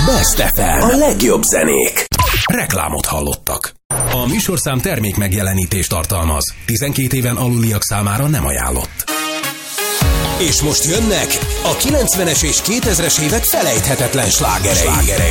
Best FM. A legjobb zenék. Reklámot hallottak. A műsorszám termék megjelenítést tartalmaz. 12 éven aluliak számára nem ajánlott. És most jönnek a 90-es és 2000-es évek felejthetetlen slágerei.